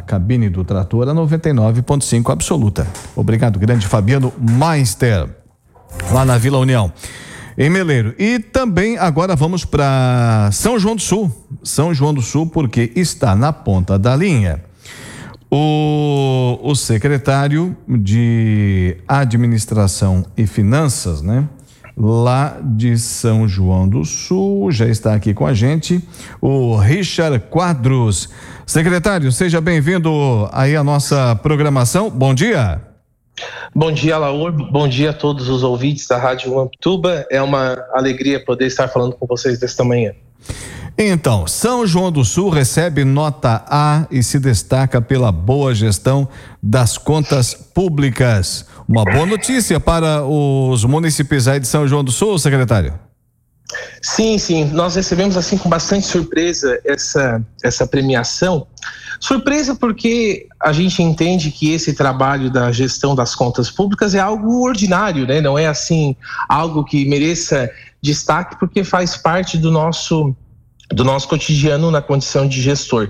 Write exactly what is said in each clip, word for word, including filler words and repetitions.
cabine do trator, a noventa e nove ponto cinco absoluta. Obrigado, grande Fabiano Meister, lá na Vila União, em Meleiro. E também agora vamos para São João do Sul. São João do Sul, porque está na ponta da linha o, o secretário de Administração e Finanças, né? Lá de São João do Sul, já está aqui com a gente o Richard Quadros. Secretário, seja bem-vindo aí à nossa programação. Bom dia. Bom dia, Laur. Bom dia a todos os ouvintes da Rádio Amptuba. É uma alegria poder estar falando com vocês desta manhã. Então, São João do Sul recebe nota A e se destaca pela boa gestão das contas públicas. Uma boa notícia para os municípios aí de São João do Sul, secretário? Sim, sim. Nós recebemos assim com bastante surpresa essa, essa premiação. Surpresa porque a gente entende que esse trabalho da gestão das contas públicas é algo ordinário, né? Não é assim algo que mereça destaque, porque faz parte do nosso do nosso cotidiano na condição de gestor.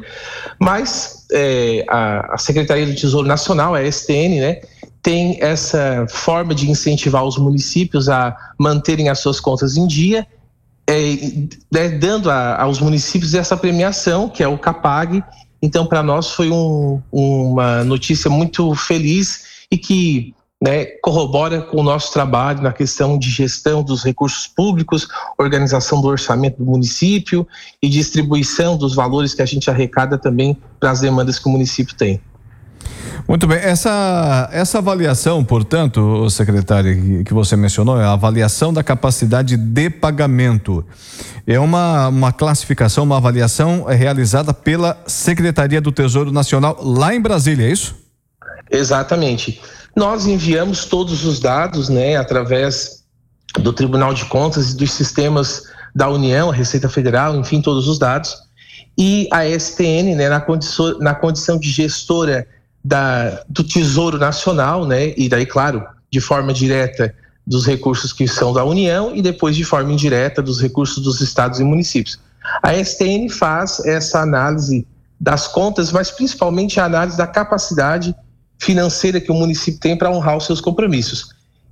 Mas é, a, a Secretaria do Tesouro Nacional, a S T N, né, tem essa forma de incentivar os municípios a manterem as suas contas em dia, é, né, dando a, aos municípios essa premiação, que é o CAPAG. Então, para nós foi um, uma notícia muito feliz e que, né, corrobora com o nosso trabalho na questão de gestão dos recursos públicos, organização do orçamento do município e distribuição dos valores que a gente arrecada também para as demandas que o município tem. Muito bem, essa, essa avaliação, portanto, secretário, que, que você mencionou, é a avaliação da capacidade de pagamento. É uma, uma classificação, uma avaliação realizada pela Secretaria do Tesouro Nacional lá em Brasília, é isso? Exatamente. Nós enviamos todos os dados, né, através do Tribunal de Contas e dos sistemas da União, a Receita Federal, enfim, todos os dados. E a S T N, né, na condição, na condição de gestora da, do Tesouro Nacional, né, e daí, claro, de forma direta dos recursos que são da União e depois de forma indireta dos recursos dos estados e municípios. A S T N faz essa análise das contas, mas principalmente a análise da capacidade financeira que o município tem para honrar os seus compromissos.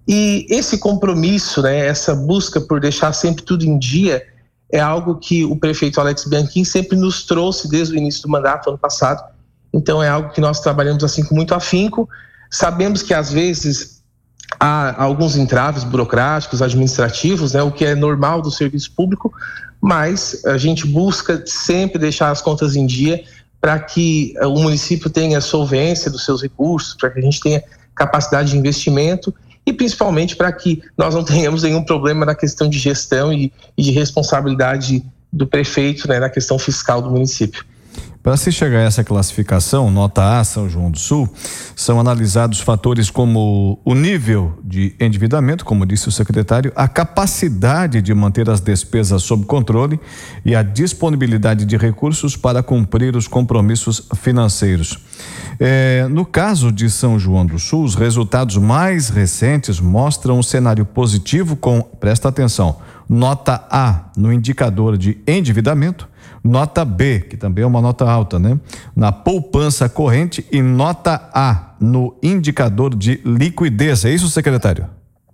E esse compromisso, né, essa busca por deixar sempre tudo em dia, é algo que o prefeito Alex Bianchim sempre nos trouxe desde o início do mandato, ano passado. Então é algo que nós trabalhamos assim com muito afinco. Sabemos que às vezes há alguns entraves burocráticos, administrativos, né, o que é normal do serviço público, mas a gente busca sempre deixar as contas em dia para que o município tenha solvência dos seus recursos, para que a gente tenha capacidade de investimento e principalmente para que nós não tenhamos nenhum problema na questão de gestão e, e de responsabilidade do prefeito, né, na questão fiscal do município. Para se chegar a essa classificação, nota A, São João do Sul, são analisados fatores como o nível de endividamento, como disse o secretário, a capacidade de manter as despesas sob controle e a disponibilidade de recursos para cumprir os compromissos financeiros. É, no caso de São João do Sul, os resultados mais recentes mostram um cenário positivo com, presta atenção, nota A no indicador de endividamento, nota B, que também é uma nota alta, né? Na poupança corrente e nota A no indicador de liquidez. É isso, secretário?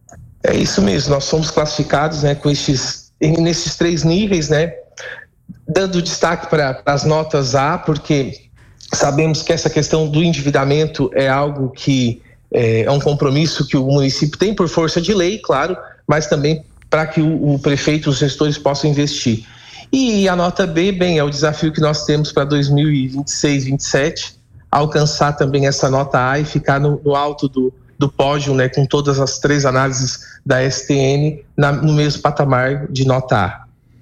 É isso mesmo. Nós somos classificados, né, com estes, nesses três níveis, né? Dando destaque para as notas A, porque sabemos que essa questão do endividamento é algo que é, é um compromisso que o município tem por força de lei, claro, mas também para que o, o prefeito e os gestores possam investir. E a nota B, bem, é o desafio que nós temos para dois mil e vinte e seis, vinte e sete, alcançar também essa nota A e ficar no, no alto do, do pódio, né, com todas as três análises da S T N na, no mesmo patamar de nota A.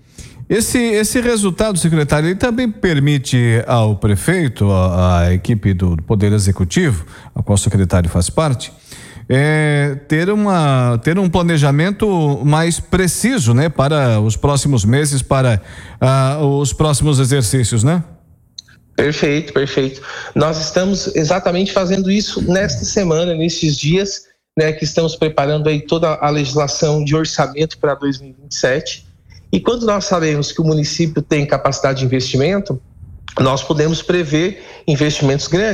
Esse, esse resultado, secretário, ele também permite ao prefeito, à, à equipe do Poder Executivo, a qual o secretário faz parte, É, ter uma ter um planejamento mais preciso, né, para os próximos meses, para ah, os próximos exercícios, né? Perfeito, perfeito. Nós estamos exatamente fazendo isso nesta semana, nestes dias, né, que estamos preparando aí toda a legislação de orçamento para dois mil e vinte e sete. E quando nós sabemos que o município tem capacidade de investimento, nós podemos prever investimentos grandes.